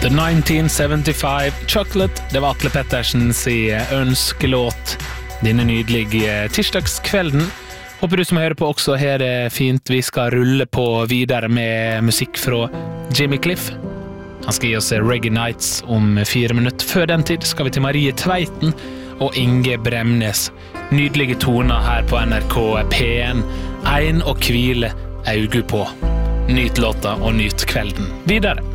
hørte 1975 Chocolate. Det var Atle Pettersens ønskelåt denne nydelige tirsdagskvelden. Håper du som hører på også her fint. Vi skal rulle på videre med musikk fra Jimmy Cliff. Han skal gi oss Reggae Nights om 4 minutter. Før den tid skal vi til Marie Tveiten og Inge Bremnes. Nydelige toner her på NRK P1. Ein og hvile augu på. Nyt låta og nyt kvelden videre.